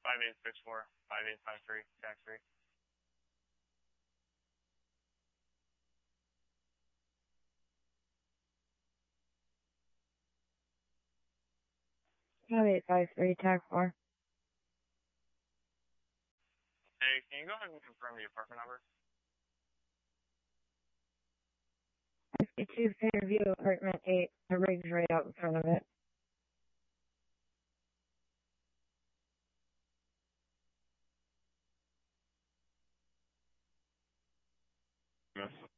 5864, 5853, taxi. Eight five three tag 4. Hey, can you go ahead and confirm the apartment number? 52 Fairview, apartment 8. The rig's right out in front of it. Yes.